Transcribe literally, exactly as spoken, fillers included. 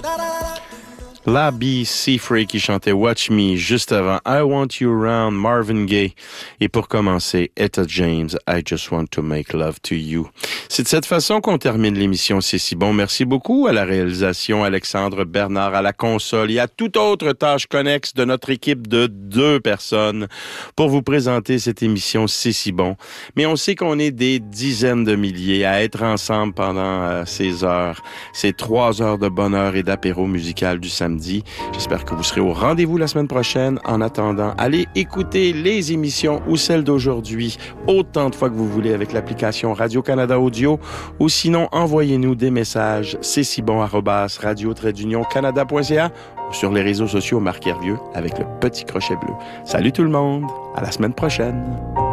La B. Seafrey qui chantait Watch Me juste avant I Want You Around, Marvin Gaye. Et pour commencer, Etta James, I Just Want to Make Love to You. C'est de cette façon qu'on termine l'émission C'est si bon. Merci beaucoup à la réalisation, Alexandre Bernard, à la console et à toute autre tâche connexe de notre équipe de deux personnes pour vous présenter cette émission C'est si bon. Mais on sait qu'on est des dizaines de milliers à être ensemble pendant euh, ces heures, ces trois heures de bonheur et d'apéro musical du samedi. J'espère que vous serez au rendez-vous la semaine prochaine. En attendant, allez écouter les émissions ou celles d'aujourd'hui autant de fois que vous voulez avec l'application Radio-Canada Audio ou sinon envoyez-nous des messages c'est si bon arobase radio trait d'union canada point c a ou sur les réseaux sociaux Marc Hervieux avec le petit crochet bleu. Salut tout le monde, à la semaine prochaine.